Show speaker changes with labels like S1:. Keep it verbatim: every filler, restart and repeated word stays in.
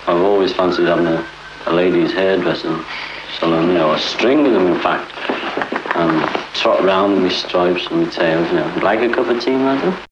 S1: I've always fancied having a, a lady's hairdressing salon, you know, a string of them, in fact. And trot around with my stripes and my tails, you know. Like a cup of tea, madam?